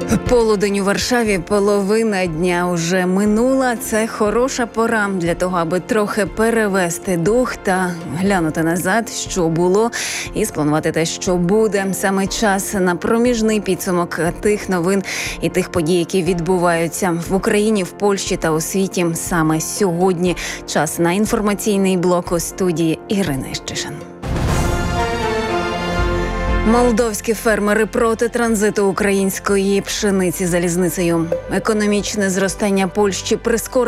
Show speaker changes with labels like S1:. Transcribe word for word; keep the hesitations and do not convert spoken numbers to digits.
S1: Полудень у Варшаві, половина дня уже минула. Це хороша пора для того, аби трохи перевести дух та глянути назад, що було, і спланувати те, що буде. Саме час на проміжний підсумок тих новин і тих подій, які відбуваються в Україні, в Польщі та у світі. Саме сьогодні час на інформаційний блок у студії Ірини Щишин. Молдовські фермери проти транзиту української пшениці залізницею. Економічне зростання Польщі прискорило